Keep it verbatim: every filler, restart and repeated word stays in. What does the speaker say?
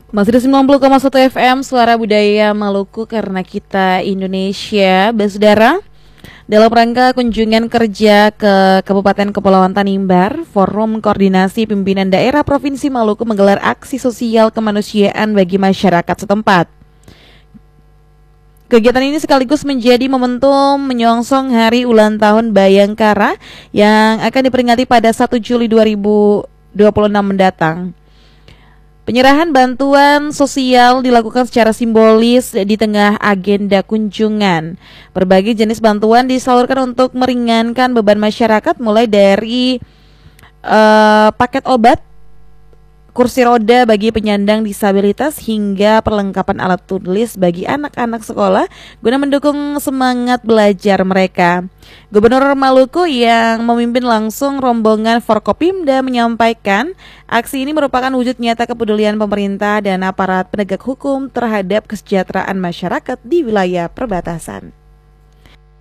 Masih di sembilan puluh koma satu F M Suara Budaya Maluku karena kita Indonesia. Bersaudara, dalam rangka kunjungan kerja ke Kabupaten Kepulauan Tanimbar, Forum Koordinasi Pimpinan Daerah Provinsi Maluku menggelar aksi sosial kemanusiaan bagi masyarakat setempat. Kegiatan ini sekaligus menjadi momentum menyongsong hari ulang tahun Bayangkara yang akan diperingati pada satu Juli dua ribu dua puluh enam mendatang. Penyerahan bantuan sosial dilakukan secara simbolis di tengah agenda kunjungan. Berbagai jenis bantuan disalurkan untuk meringankan beban masyarakat, mulai dari uh, paket obat, kursi roda bagi penyandang disabilitas, hingga perlengkapan alat tulis bagi anak-anak sekolah guna mendukung semangat belajar mereka. Gubernur Maluku yang memimpin langsung rombongan Forkopimda menyampaikan aksi ini merupakan wujud nyata kepedulian pemerintah dan aparat penegak hukum terhadap kesejahteraan masyarakat di wilayah perbatasan.